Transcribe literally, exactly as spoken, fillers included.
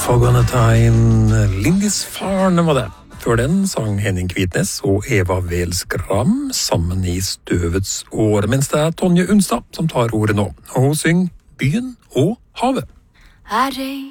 Fog on a Time, Lindisfarne var det. Før den sang Henning Kvitnes og Eva Welsgram sammen i Støvets år, mens det er Tonje Unstad som tar ordet nå. Og hun synger Byen og havet. Er ei